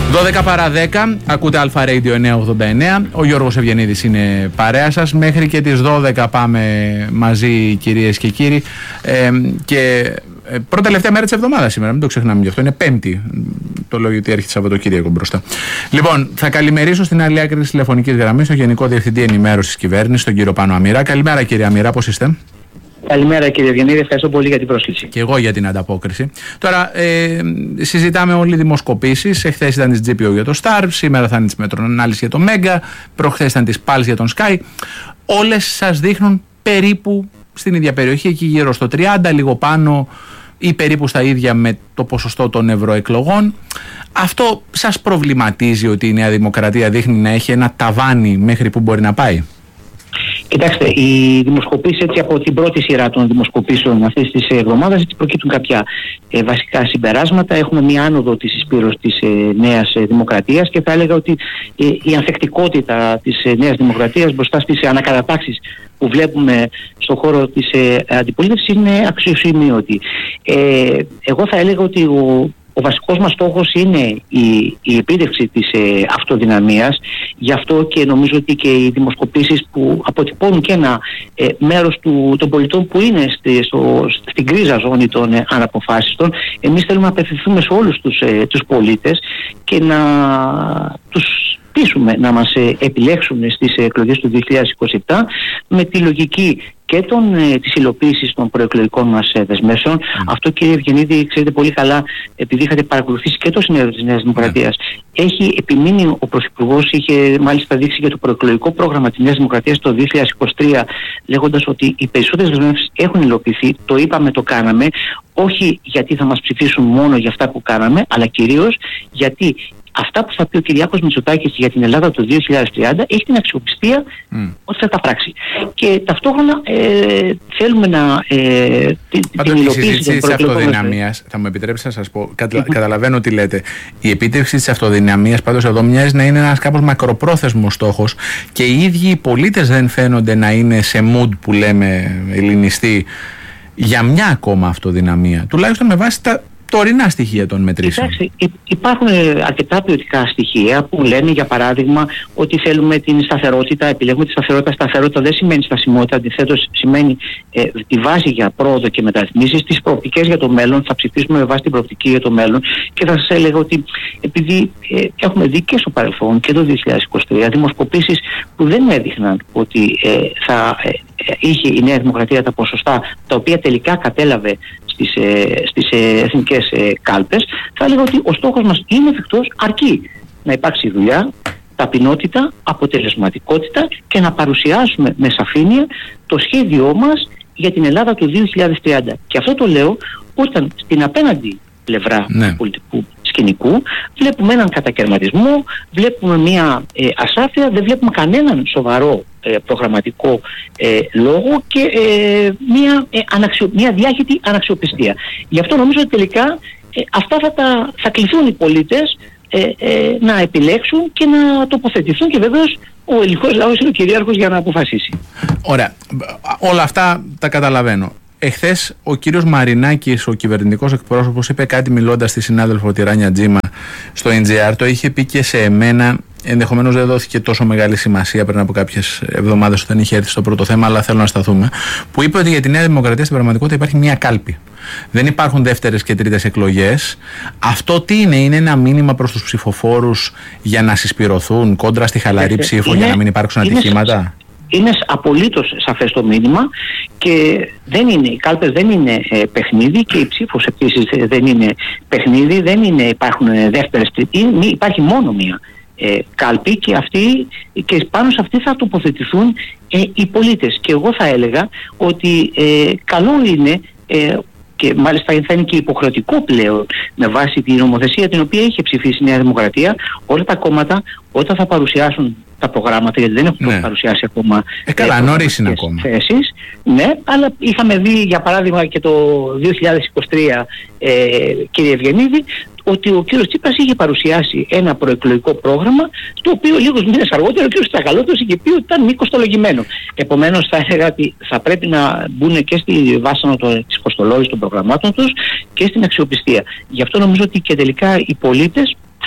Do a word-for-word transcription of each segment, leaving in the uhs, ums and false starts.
δώδεκα παρά δέκα, ακούτε Αλφα Radio εννιακόσια ογδόντα εννέα. Ο Γιώργος Ευγενίδης είναι παρέα σας. Μέχρι και τις δώδεκα πάμε μαζί, κυρίες και κύριοι. Ε, και ε, πρώτη τελευταία μέρα της εβδομάδας σήμερα, μην το ξεχνάμε γι' αυτό. Είναι Πέμπτη. Το λέω γιατί έρχεται Σαββατοκύριακο μπροστά. Λοιπόν, θα καλημερίσω στην άλλη άκρη της τηλεφωνικής γραμμής τον Γενικό Διευθυντή Ενημέρωσης της Κυβέρνησης, τον κύριο Πάνο Αμυρά. Καλημέρα, κύριε Αμυρά, πώς είστε? Καλημέρα, κύριε Ευγενίδη, ευχαριστώ πολύ για την πρόσκληση. Και εγώ για την ανταπόκριση. Τώρα, ε, συζητάμε όλοι οι δημοσκοπήσεις. Εχθές ήταν της τζι πι ο για το Star, σήμερα θα είναι της Μετρονάλης για το Mega, προχθές ήταν της Pulse για τον Sky. Όλες σας δείχνουν περίπου στην ίδια περιοχή, εκεί γύρω στο τριάντα, λίγο πάνω ή περίπου στα ίδια με το ποσοστό των ευρωεκλογών. Αυτό σας προβληματίζει ότι η Νέα Δημοκρατία δείχνει να έχει ένα ταβάνι μέχρι που μπορεί να πάει? Κοιτάξτε, οι δημοσκοπήσεις, έτσι από την πρώτη σειρά των δημοσκοπήσεων αυτής της εβδομάδας, έτσι προκύπτουν κάποια ε, βασικά συμπεράσματα. Έχουμε μια άνοδο της εισπύρωσης της ε, Νέας ε, Δημοκρατίας και θα έλεγα ότι ε, η ανθεκτικότητα της ε, Νέας Δημοκρατίας μπροστά στις ανακατατάξεις που βλέπουμε στον χώρο της ε, αντιπολίτευσης είναι αξιοσημείωτη. Ε, εγώ θα έλεγα ότι ο Ο βασικός μας στόχος είναι η, η επίτευξη της ε, αυτοδυναμίας. Γι' αυτό και νομίζω ότι και οι δημοσκοπήσεις που αποτυπώνουν και ένα ε, μέρος του, των πολιτών που είναι στη, στο, στην κρίζα ζώνη των ε, αναποφάσιστων, εμείς θέλουμε να απευθυνθούμε σε όλους τους, ε, τους πολίτες και να τους πείσουμε να μας ε, επιλέξουν στις εκλογές του δύο χιλιάδες είκοσι επτά με τη λογική και των, ε, της υλοποίησης των προεκλογικών μας ε, δεσμεύσεων. Mm. Αυτό, κύριε Ευγενίδη, ξέρετε πολύ καλά, επειδή είχατε παρακολουθήσει και το συνέδριο της Νέας Δημοκρατίας. Mm. Έχει επιμείνει ο Πρωθυπουργός, είχε μάλιστα δείξει για το προεκλογικό πρόγραμμα της Νέας Δημοκρατίας το δύο χιλιάδες είκοσι τρία, λέγοντας ότι οι περισσότερες δεσμεύσεις έχουν υλοποιηθεί. Το είπαμε, το κάναμε. Όχι γιατί θα μας ψηφίσουν μόνο για αυτά που κάναμε, αλλά κυρίως γιατί αυτά που θα πει ο Κυριάκος Μητσοτάκης για την Ελλάδα το δύο χιλιάδες τριάντα έχει την αξιοπιστία mm. ότι θα τα πράξει. Και ταυτόχρονα ε, θέλουμε να ε, την, την υλοποίηση της αυτοδυναμίας, θα μου επιτρέψετε να σας πω, κατα, mm-hmm. καταλαβαίνω τι λέτε. Η επίτευξη της αυτοδυναμίας πάντως εδώ μοιάζει να είναι ένας κάπως μακροπρόθεσμος στόχος και οι ίδιοι οι πολίτες δεν φαίνονται να είναι σε mood που λέμε ελληνιστή για μια ακόμα αυτοδυναμία, τουλάχιστον με βάση τα τωρινά στοιχεία των μετρήσεων. Κοιτάξτε, υπάρχουν αρκετά ποιοτικά στοιχεία που λένε, για παράδειγμα, ότι θέλουμε την σταθερότητα, επιλέγουμε τη σταθερότητα. Σταθερότητα δεν σημαίνει στασιμότητα, αντιθέτως σημαίνει ε, τη βάση για πρόοδο και μεταρρυθμίσεις, τις προοπτικές για το μέλλον. Θα ψηφίσουμε με βάση την προοπτική για το μέλλον. Και θα σας έλεγα ότι επειδή ε, έχουμε δει και στο παρελθόν και το δύο χιλιάδες είκοσι τρία δημοσκοπήσεις που δεν έδειχναν ότι ε, θα ε, είχε η Νέα Δημοκρατία τα ποσοστά τα οποία τελικά κατέλαβε στις, ε, στις ε, εθνικές ε, κάλπες, θα έλεγα ότι ο στόχος μας είναι εφικτός, αρκεί να υπάρξει δουλειά, ταπεινότητα, αποτελεσματικότητα και να παρουσιάσουμε με σαφήνεια το σχέδιό μας για την Ελλάδα του δύο χιλιάδες τριάντα. Και αυτό το λέω όταν στην απέναντι πλευρά ναι. του πολιτικού σκηνικού βλέπουμε έναν κατακαιρματισμό, βλέπουμε μια ε, ασάφεια, δεν βλέπουμε κανέναν σοβαρό ε, προγραμματικό ε, λόγο και ε, μια, ε, αναξιο, μια διάχυτη αναξιοπιστία. Γι' αυτό νομίζω ότι τελικά ε, αυτά θα, τα, θα κληθούν οι πολίτες ε, ε, να επιλέξουν και να τοποθετηθούν και βεβαίως ο ελληνικός λαός είναι ο κυρίαρχος για να αποφασίσει. Ωραία. Όλα αυτά τα καταλαβαίνω. Εχθές ο κύριος Μαρινάκης, ο κυβερνητικός εκπρόσωπος, είπε κάτι μιλώντας στη συνάδελφο τη Ράνια Τζίμα στο εν τζι αρ. Το είχε πει και σε εμένα. Ενδεχομένως δεν δόθηκε τόσο μεγάλη σημασία πριν από κάποιες εβδομάδες όταν είχε έρθει στο πρώτο θέμα, αλλά θέλω να σταθούμε. Που είπε ότι για τη Νέα Δημοκρατία στην πραγματικότητα υπάρχει μια κάλπη. Δεν υπάρχουν δεύτερες και τρίτες εκλογές. Αυτό τι είναι, είναι ένα μήνυμα προς τους ψηφοφόρους για να συσπηρωθούν κόντρα στη χαλαρή ψήφο, είναι, για να μην υπάρξουν ατυχήματα? Είναι απολύτως σαφές το μήνυμα και δεν είναι, οι κάλπες δεν είναι ε, παιχνίδι και η ψήφος επίσης δεν είναι παιχνίδι, δεν είναι, υπάρχουν δεύτερες, υπάρχει μόνο μία ε, κάλπη και, αυτή, και πάνω σε αυτή θα τοποθετηθούν ε, οι πολίτες. Και εγώ θα έλεγα ότι ε, καλό είναι ε, και μάλιστα θα είναι και υποχρεωτικό πλέον με βάση την νομοθεσία την οποία είχε ψηφίσει η Νέα Δημοκρατία, όλα τα κόμματα όταν θα παρουσιάσουν τα προγράμματα, γιατί δεν έχουν ναι. παρουσιάσει ακόμα ε, καλά, νωρίς είναι ακόμα θέσεις, ναι, αλλά είχαμε δει για παράδειγμα και το δύο χιλιάδες είκοσι τρία, ε, κύριε Ευγενίδη, ότι ο κύριος Τσίπρας είχε παρουσιάσει ένα προεκλογικό πρόγραμμα, το οποίο λίγους μήνες αργότερα ο κύριος Τσακαλώτος είχε πει ότι ήταν μη κοστολογημένο. Επομένως θα έλεγα ότι θα πρέπει να μπουν και στη βάσανο της κοστολόγησης των προγραμμάτων τους και στην αξιοπιστία. Γι' αυτό νομίζω ότι και τελικά οι πολίτες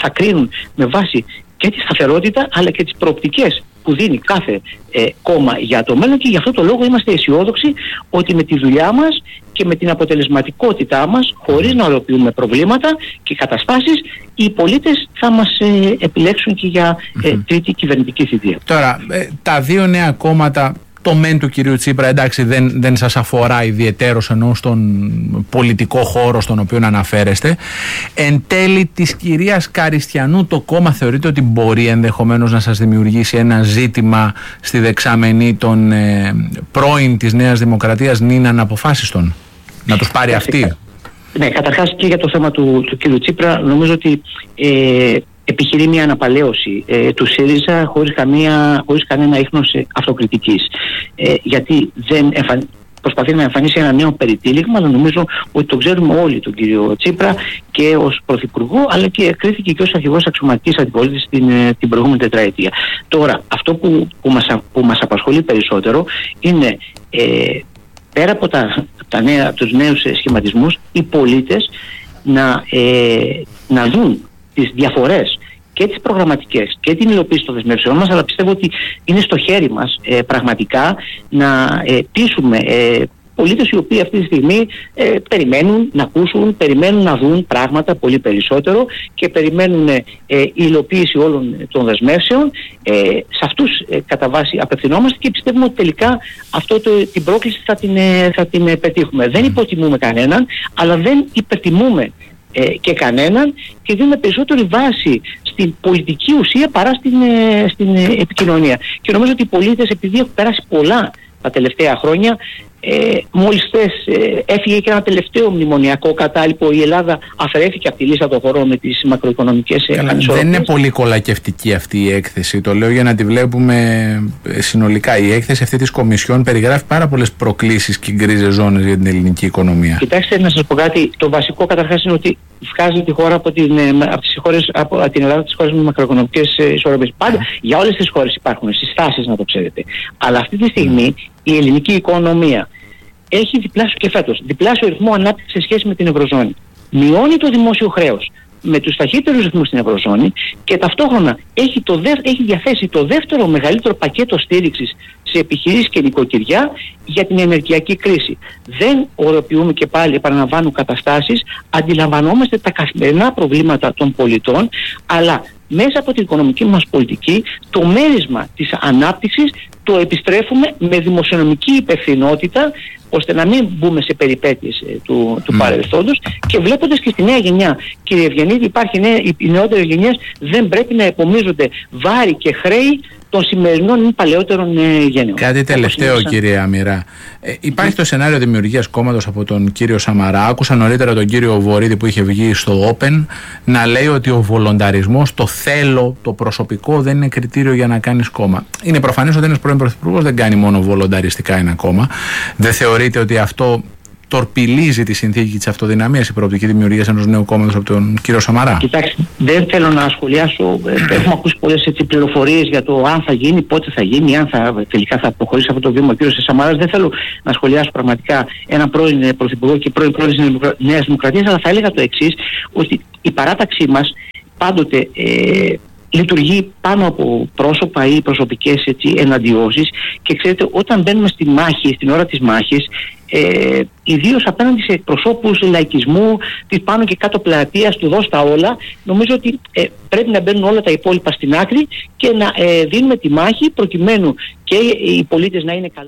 θα κρίνουν με βάση και τη σταθερότητα αλλά και τις προοπτικές που δίνει κάθε ε, κόμμα για το μέλλον, και γι' αυτό το λόγο είμαστε αισιόδοξοι ότι με τη δουλειά μας και με την αποτελεσματικότητά μας, χωρίς να ολοποιούμε προβλήματα και καταστάσεις, οι πολίτες θα μας ε, επιλέξουν και για ε, mm-hmm. τρίτη κυβερνητική θητεία. Τώρα, ε, τα δύο νέα κόμματα, το μεν του κυρίου Τσίπρα, εντάξει, δεν, δεν σας αφορά ιδιαιτέρως, ενώ στον πολιτικό χώρο στον οποίο αναφέρεστε. Εν τέλει της κυρίας Καριστιανού, το κόμμα θεωρείτε ότι μπορεί ενδεχομένως να σας δημιουργήσει ένα ζήτημα στη δεξαμενή των ε, πρώην της Νέας Δημοκρατίας νυν αναποφάσιστον, να τους πάρει αυτή? Ναι, καταρχάς και για το θέμα του, του κύριου Τσίπρα, νομίζω ότι ε, επιχειρεί μια αναπαλαίωση ε, του ΣΥΡΙΖΑ χωρίς, καμία, χωρίς κανένα ίχνος ε, αυτοκριτικής. Ε, γιατί δεν εμφαν... προσπαθεί να εμφανίσει ένα νέο περιτύλιγμα, αλλά νομίζω ότι το ξέρουμε όλοι τον κύριο Τσίπρα και ως Πρωθυπουργό, αλλά και κρίθηκε και ως αρχηγός αξιωματικής αντιπολίτευσης την, την προηγούμενη τετραετία. Τώρα, αυτό που, που, μας, που μας απασχολεί περισσότερο είναι ε, πέρα από τα, τα νέα, τους νέους σχηματισμούς, οι πολίτες να, ε, να δουν τις διαφορές και τις προγραμματικές και την υλοποίηση των δεσμεύσεων μας, αλλά πιστεύω ότι είναι στο χέρι μας ε, πραγματικά να ε, πείσουμε ε, πολίτες οι οποίοι αυτή τη στιγμή ε, περιμένουν να ακούσουν, περιμένουν να δουν πράγματα πολύ περισσότερο και περιμένουν ε, υλοποίηση όλων των δεσμεύσεων. Ε, σε αυτούς ε, κατά βάση απευθυνόμαστε και πιστεύουμε ότι τελικά αυτό το, την πρόκληση θα την, ε, θα την ε, πετύχουμε. Δεν υποτιμούμε κανέναν, αλλά δεν υπερτιμούμε Ε, και κανέναν, και δίνουμε περισσότερη βάση στην πολιτική ουσία παρά στην, ε, στην ε, επικοινωνία. Και νομίζω ότι οι πολίτες, επειδή έχουν περάσει πολλά τα τελευταία χρόνια, ε, μόλις θες ε, έφυγε και ένα τελευταίο μνημονιακό κατάλοιπο, η Ελλάδα αφαιρέθηκε από τη λίστα των χωρών με τις μακροοικονομικές ε, ανισορροπίες. Δεν είναι πολύ κολακευτική αυτή η έκθεση, το λέω για να τη βλέπουμε συνολικά. Η έκθεση αυτή της Κομισιόν περιγράφει πάρα πολλές προκλήσεις και γκρίζες ζώνες για την ελληνική οικονομία. Κοιτάξτε, να σας πω κάτι. Το βασικό καταρχάς είναι ότι βγάζει τη χώρα από την, από τις χώρες, από την Ελλάδα, τις χώρες με μακροοικονομικές ισορροπίες. Πάντα για όλες τις χώρες υπάρχουν συστάσεις, να το ξέρετε. Αλλά αυτή τη στιγμή η ελληνική οικονομία έχει διπλάσιο και φέτος διπλάσιο ρυθμό ανάπτυξης σε σχέση με την Ευρωζώνη. Μειώνει το δημόσιο χρέος με τους ταχύτερους ρυθμούς στην Ευρωζώνη και ταυτόχρονα έχει, το δε, έχει διαθέσει το δεύτερο μεγαλύτερο πακέτο στήριξης σε επιχειρήσεις και νοικοκυριά για την ενεργειακή κρίση. Δεν οροποιούμε, και πάλι επαναλαμβάνω, καταστάσεις, αντιλαμβανόμαστε τα καθημερινά προβλήματα των πολιτών, αλλά μέσα από την οικονομική μας πολιτική το μέρισμα της ανάπτυξης το επιστρέφουμε με δημοσιονομική υπευθυνότητα, ώστε να μην μπούμε σε περιπέτειες ε, του, του mm. παρελθόντος, και βλέποντας και στη νέα γενιά, κύριε Ευγενίδη, υπάρχει νέα, οι νεότερες γενιές δεν πρέπει να επομίζονται βάρη και χρέη των σημερινών ή παλαιότερων ε, γενιών. Κάτι τελευταίο, σαν... κύριε Αμυρά. Ε, υπάρχει mm. το σενάριο δημιουργίας κόμματος από τον κύριο Σαμαρά. Άκουσα νωρίτερα τον κύριο Βορίδη που είχε βγει στο Open να λέει ότι ο βολονταρισμός, το θέλω, το προσωπικό δεν είναι κριτήριο για να κάνεις κόμμα. Είναι προφανές ότι ένας πρώην πρωθυπουργός δεν κάνει μόνο βολονταριστικά ένα κόμμα. Δεν θεωρείτε ότι αυτό τορπιλίζει τη συνθήκη της αυτοδυναμίας, η προοπτική δημιουργίας ενός νέου κόμματος από τον κύριο Σαμαρά? Κοιτάξτε, δεν θέλω να σχολιάσω. Έχουμε ακούσει πολλές έτσι πληροφορίες για το αν θα γίνει, πότε θα γίνει, αν θα, τελικά θα προχωρήσει αυτό το βήμα ο κύριος Σαμαράς. Δεν θέλω να σχολιάσω πραγματικά έναν πρώην πρωθυπουργό και πρώην πρόεδρο της Νέας Δημοκρατίας, αλλά θα έλεγα το εξής, ότι η παράταξή μας πάντοτε ε, λειτουργεί πάνω από πρόσωπα ή προσωπικές έτσι, εναντιώσεις, και ξέρετε, όταν μπαίνουμε στη μάχη, στην ώρα της μάχης, ε, ιδίως απέναντι σε εκπροσώπους λαϊκισμού, της πάνω και κάτω πλατείας, του δώσ' τα όλα, νομίζω ότι ε, πρέπει να μπαίνουν όλα τα υπόλοιπα στην άκρη και να ε, δίνουμε τη μάχη προκειμένου και οι πολίτες να είναι καλά.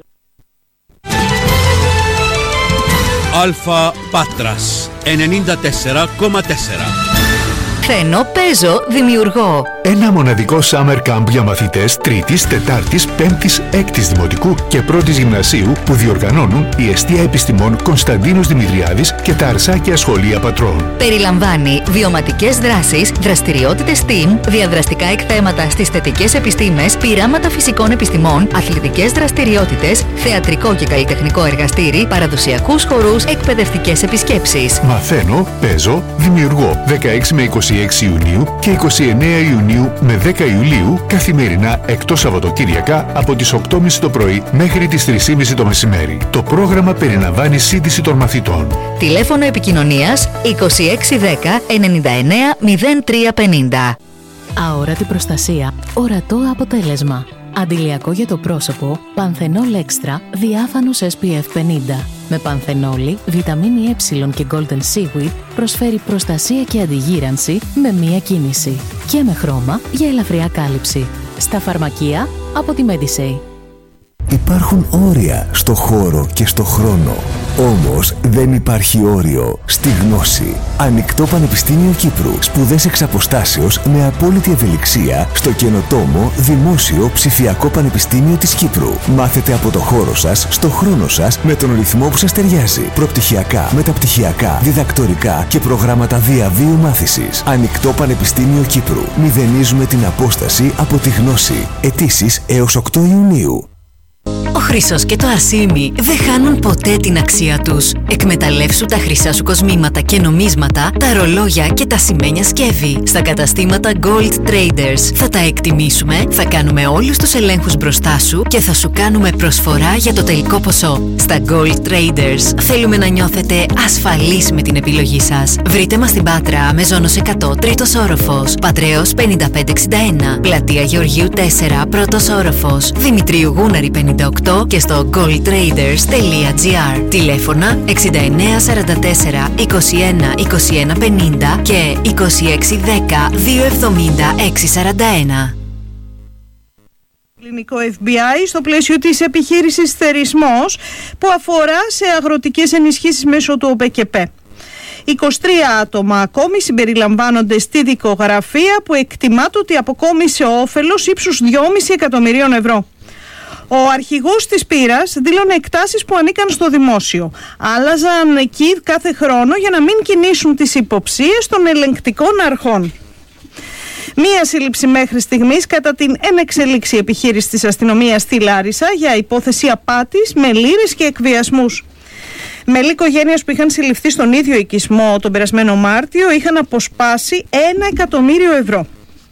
Αλφα Πάτρας ενενήντα τέσσερα κόμμα τέσσερα. Θέλω, παίζω, δημιουργώ. Ένα μοναδικό summer camp για μαθητές τρίτης, τετάρτης, πέμπτης, έκτης δημοτικού και πρώτης γυμνασίου που διοργανώνουν η Εστία Επιστημών Κωνσταντίνος Δημητριάδης και τα Αρσάκια Σχολεία Πατρών. Περιλαμβάνει βιωματικές δράσεις, δραστηριότητες STEAM, διαδραστικά εκθέματα στις θετικές επιστήμες, πειράματα φυσικών επιστημών, αθλητικές δραστηριότητες, θεατρικό και καλλιτεχνικό εργαστήρι, παραδοσιακούς χορούς, εκπαιδευτικές επισκέψεις. Μαθαίνω, παίζω, δημιουργώ. δεκαέξι με είκοσι είκοσι έξι Ιουνίου και είκοσι εννέα Ιουνίου με δέκα Ιουλίου, καθημερινά εκτός Σαββατοκύριακα από τις οκτώ και μισή το πρωί μέχρι τις τρεις και μισή το μεσημέρι. Το πρόγραμμα περιλαμβάνει σύντηση των μαθητών. Τηλέφωνο επικοινωνίας είκοσι έξι δέκα ενενήντα εννέα μηδέν τρία πενήντα. Αόρατη προστασία, ορατό αποτέλεσμα. Αντιλιακό για το πρόσωπο, Πανθενόλ Extra, διάφανος ες πι εφ πενήντα. Με πανθενόλη, βιταμίνη Ε και Golden Seaweed προσφέρει προστασία και αντιγύρανση με μία κίνηση. Και με χρώμα για ελαφριά κάλυψη. Στα φαρμακεία από τη Medisay. Υπάρχουν όρια στο χώρο και στο χρόνο. Όμως δεν υπάρχει όριο στη γνώση. Ανοιχτό Πανεπιστήμιο Κύπρου. Σπουδές εξ αποστάσεως με απόλυτη ευελιξία στο καινοτόμο Δημόσιο Ψηφιακό Πανεπιστήμιο της Κύπρου. Μάθετε από το χώρο σας, στο χρόνο σας, με τον ρυθμό που σας ταιριάζει. Προπτυχιακά, μεταπτυχιακά, διδακτορικά και προγράμματα διαβίου μάθησης. Ανοιχτό Πανεπιστήμιο Κύπρου. Μηδενίζουμε την απόσταση από τη γνώση. Αιτήσεις έως οκτώ Ιουνίου. Ο χρυσός και το αρσίμι δεν χάνουν ποτέ την αξία τους. Εκμεταλλεύσου τα χρυσά σου κοσμήματα και νομίσματα, τα ρολόγια και τα σημαίνια σκεύη. Στα καταστήματα Gold Traders θα τα εκτιμήσουμε, θα κάνουμε όλους τους ελέγχους μπροστά σου και θα σου κάνουμε προσφορά για το τελικό ποσό. Στα Gold Traders θέλουμε να νιώθετε ασφαλείς με την επιλογή σας. Βρείτε μας στην Πάτρα, Μεζόνος εκατό, τρίτος όροφος, Πατρέως πενήντα πέντε εξήντα ένα, Πλατεία Γεωργίου τέσσερα, πρώτος όροφος, Δημητρίου Γούναρη πενήντα οκτώ και στο gold traders τελεία τζι άρ. Τηλέφωνα εξήντα εννέα σαράντα τέσσερα είκοσι ένα είκοσι ένα πενήντα και είκοσι έξι δέκα δύο εβδομήντα έξι σαράντα ένα. Ελληνικό εφ μπι άι στο πλαίσιο της επιχείρησης Θερισμός που αφορά σε αγροτικές ενισχύσεις μέσω του ΟΠΕΚΕΠΕ. είκοσι τρία άτομα ακόμη συμπεριλαμβάνονται στη δικογραφία που εκτιμάται ότι αποκόμισε όφελος ύψους δυόμισι εκατομμυρίων ευρώ. Ο αρχηγός της Πύρας δήλωνε εκτάσεις που ανήκαν στο δημόσιο. Άλλαζαν εκεί κάθε χρόνο για να μην κινήσουν τις υποψίες των ελεγκτικών αρχών. Μία σύλληψη μέχρι στιγμής κατά την ενεξελίξη επιχείρηση της αστυνομίας στη Λάρισα για υπόθεση απάτης με λήρες και εκβιασμούς. Μέλη οικογένειας που είχαν συλληφθεί στον ίδιο οικισμό τον περασμένο Μάρτιο είχαν αποσπάσει ένα εκατομμύριο ευρώ.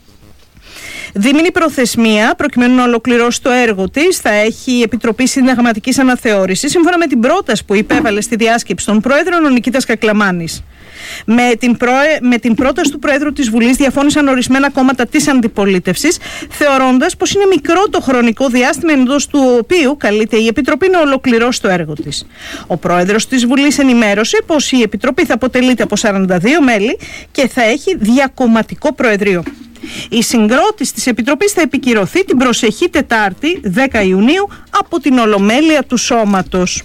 Δίμηνη προθεσμία προκειμένου να ολοκληρώσει το έργο της θα έχει η Επιτροπή Συνταγματικής Αναθεώρησης σύμφωνα με την πρόταση που υπέβαλε στη διάσκεψη των Πρόεδρων ο Νικήτας Κακλαμάνης. Με την, προε... με την πρόταση του Προέδρου της Βουλής διαφώνησαν ορισμένα κόμματα της αντιπολίτευσης, θεωρώντας πως είναι μικρό το χρονικό διάστημα εντός του οποίου καλείται η Επιτροπή να ολοκληρώσει το έργο της. Ο Πρόεδρος της Βουλής ενημέρωσε πως η Επιτροπή θα αποτελείται από σαράντα δύο μέλη και θα έχει διακομματικό Προεδρείο. Η συγκρότηση της Επιτροπής θα επικυρωθεί την προσεχή Τετάρτη, δέκα Ιουνίου, από την Ολομέλεια του Σώματος.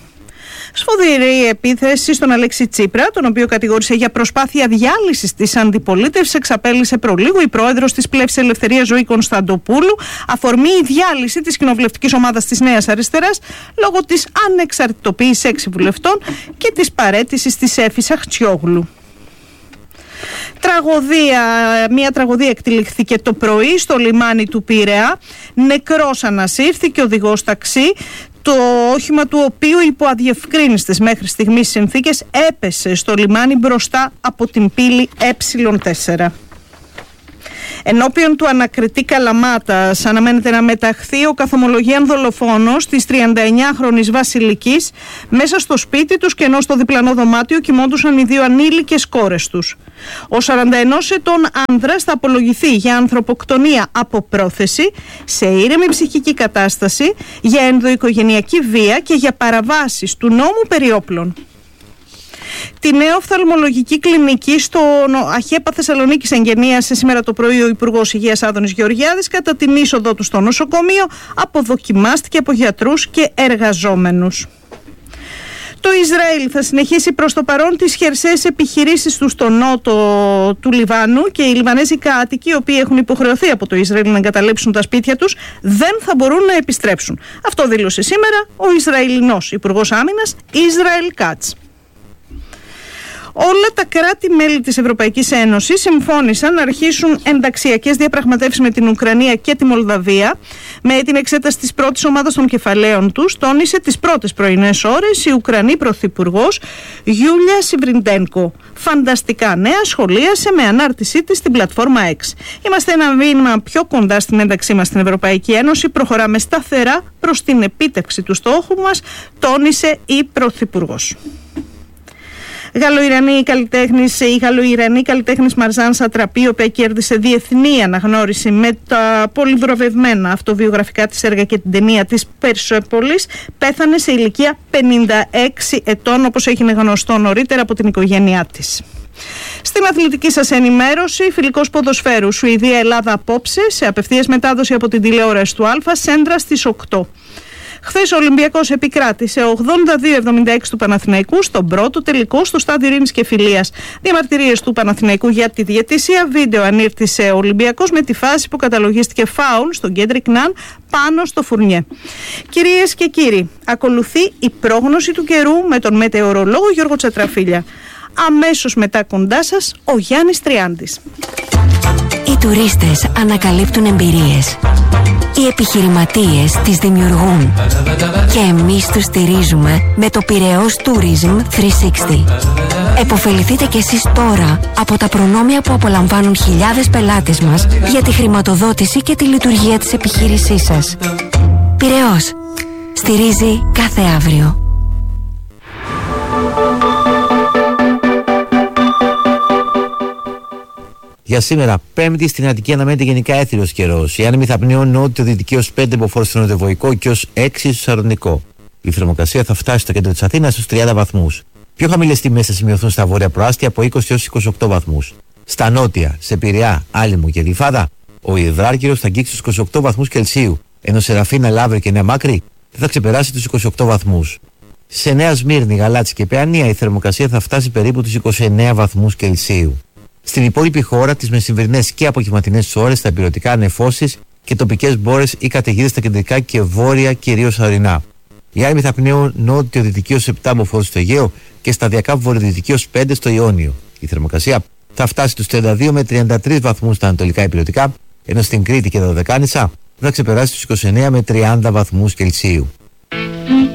Σφοδηρή επίθεση στον Αλέξη Τσίπρα, τον οποίο κατηγόρησε για προσπάθεια διάλυσης της αντιπολίτευσης, εξαπέλυσε προλίγου η πρόεδρος της Πλεύσης Ελευθερίας Ζωή Κωνσταντοπούλου, αφορμή η διάλυση της κοινοβουλευτικής ομάδας της Νέας Αριστεράς λόγω της ανεξαρτητοποίησης έξι βουλευτών και της παραίτησης της Έφης Αχτσιόγλου. Τραγωδία, μια τραγωδία εκτελήχθηκε το πρωί στο λιμάνι του Πειραιά. Νεκρός ανασύρθηκε οδηγός ταξί, το όχημα του οποίου υπό αδιευκρίνιστες μέχρι στιγμής συνθήκες έπεσε στο λιμάνι μπροστά από την πύλη Ε τέσσερα. Ενώπιον του ανακριτή Καλαμάτας αναμένεται να μεταχθεί ο καθομολογίαν δολοφόνος της τριανταεννιάχρονης Βασιλικής. Μέσα στο σπίτι τους και ενώ στο διπλανό δωμάτιο κοιμόντουσαν οι δύο ανήλικες κόρες τους. Ο σαρανταενός ετών άνδρας θα απολογηθεί για ανθρωποκτονία από πρόθεση, σε ήρεμη ψυχική κατάσταση, για ενδοοικογενειακή βία και για παραβάσεις του νόμου περί όπλων. Τη νέα οφθαλμολογική κλινική στο ΑΧΕΠΑ Θεσσαλονίκης εγγενίασε σήμερα το πρωί ο Υπουργός Υγείας Άδωνης Γεωργιάδης. Κατά την είσοδό του στο νοσοκομείο αποδοκιμάστηκε από γιατρούς και εργαζόμενους. Το Ισραήλ θα συνεχίσει προς το παρόν τις χερσαίες επιχειρήσεις του στο νότο του Λιβάνου και οι Λιβανέζοι κάτοικοι, οι οποίοι έχουν υποχρεωθεί από το Ισραήλ να εγκαταλείψουν τα σπίτια τους, δεν θα μπορούν να επιστρέψουν. Αυτό δήλωσε σήμερα ο Ισραηλινός Υπουργός Άμυνας Ισραήλ Κάτς. Όλα τα κράτη-μέλη της Ευρωπαϊκής Ένωσης συμφώνησαν να αρχίσουν ενταξιακές διαπραγματεύσεις με την Ουκρανία και τη Μολδαβία. Με την εξέταση της πρώτης ομάδας των κεφαλαίων τους, τόνισε τις πρώτες πρωινές ώρες η Ουκρανή Πρωθυπουργός Γιούλια Σιβριντένκο. Φανταστικά νέα σχολίασε με ανάρτησή της στην πλατφόρμα X. Είμαστε ένα βήμα πιο κοντά στην ένταξή μας στην Ευρωπαϊκή Ένωση. Προχωράμε σταθερά προς την επίτευξη του στόχου μας, τόνισε η Πρωθυπουργός. Γαλλοϊρανή καλλιτέχνης, η Γαλλοϊρανή καλλιτέχνης Μαρζάν Σατραπή, η οποία κέρδισε διεθνή αναγνώριση με τα πολυβραβευμένα αυτοβιογραφικά της έργα και την ταινία της Περσέπολης, πέθανε σε ηλικία πενήντα έξι ετών, όπως έγινε γνωστό νωρίτερα από την οικογένειά της. Στην αθλητική σας ενημέρωση, φιλικός ποδοσφαίρου Σουηδία-Ελλάδα απόψε, σε απευθείας μετάδοση από την τηλεόραση του Α, σέντρα στις οκτώ. Χθες ο Ολυμπιακός επικράτησε ογδόντα δύο εβδομήντα έξι του Παναθηναϊκού στον πρώτο τελικό στο στάδιο Ειρήνης και Φιλίας. Διαμαρτυρίες του Παναθηναϊκού για τη διαιτησία. Βίντεο ανήρτησε ο Ολυμπιακός με τη φάση που καταλογίστηκε φάουλ στον Κέντρικ Ναν πάνω στο Φουρνιέ. Κυρίες και κύριοι, ακολουθεί η πρόγνωση του καιρού με τον μετεωρολόγο Γιώργο Τσατραφίλια. Αμέσως μετά κοντά σας ο Γιάννης Τριάντης. Οι τουρίστες ανακαλύπτουν εμπειρίες. Οι επιχειρηματίες τις δημιουργούν. Και εμείς τους στηρίζουμε με το Πειραιώς Tourism τριακόσια εξήντα. Εποφεληθείτε κι εσείς τώρα από τα προνόμια που απολαμβάνουν χιλιάδες πελάτες μας για τη χρηματοδότηση και τη λειτουργία της επιχείρησής σας. Πειραιώς. Στηρίζει κάθε αύριο. Για σήμερα, Πέμπτη, στην Αττική αναμένεται γενικά έθριος καιρός. Η άνεμη θα πνέουν νότιο-δυτική ως πέντε μποφόρ στο νοτιοβοϊκό και ως έξι στο σαρονικό. Η θερμοκρασία θα φτάσει στο κέντρο της Αθήνας στους τριάντα βαθμούς. Πιο χαμηλές τιμές θα σημειωθούν στα βόρεια προάστια από είκοσι έως είκοσι οκτώ βαθμούς. Στα νότια, σε Πειραιά, Άλυμο και Γλυφάδα, ο υδράργυρος θα αγγίξει τους είκοσι οκτώ βαθμούς Κελσίου, ενώ σε Ραφίνα, Λαύρη και Νέα Μάκρη δεν θα ξεπεράσει τους είκοσι οκτώ βαθμούς. Σε Νέα Σμύρνη, Γαλάτσι και Παιανία η θερμοκρασία θα φτάσει περίπου τους είκοσι εννέα βαθμούς Κελσίου. Στην υπόλοιπη χώρα, τις μεσημβρινές και απογευματινές ώρες, θα υπηρετικά νεφώσεις και τοπικές μπόρες ή καταιγίδες στα κεντρικά και βόρεια, κυρίως ορεινά. Οι άνεμοι θα πνέουν νότιο-δυτική ως επτά μποφόρ στο Αιγαίο και σταδιακά βορειοδυτική ως πέντε στο Ιόνιο. Η θερμοκρασία θα φτάσει στους τριάντα δύο με τριάντα τρεις βαθμούς στα ανατολικά υπηρετικά, ενώ στην Κρήτη και τα Δωδεκάνησα θα ξεπεράσει τους είκοσι εννέα με τριάντα βαθμούς Κελσίου.